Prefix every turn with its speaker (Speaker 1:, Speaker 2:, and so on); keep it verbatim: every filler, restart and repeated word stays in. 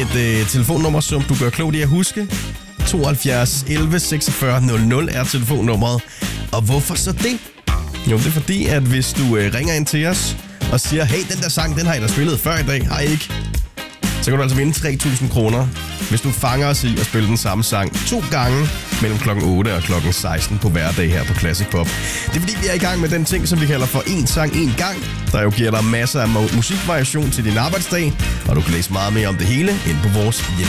Speaker 1: et øh, telefonnummer, som du gør klogt i at huske. tooghalvfjerds elleve seksogfyrre nul nul er telefonnummeret. Og hvorfor så det? Jo, det er fordi, at hvis du øh, ringer ind til os og siger, hey, den der sang, den har I da spillet før i dag, har I ikke? Så kan du altså vinde tre tusind kroner, hvis du fanger os i at spille den samme sang to gange mellem klokken otte og klokken seksten på hverdag her på Classic Pop. Det er fordi, vi er i gang med den ting, som vi kalder for en sang, en gang, der jo giver dig masser af musikvariation til din arbejdsdag, og du kan læse meget mere om det hele inde på vores hjemmeside.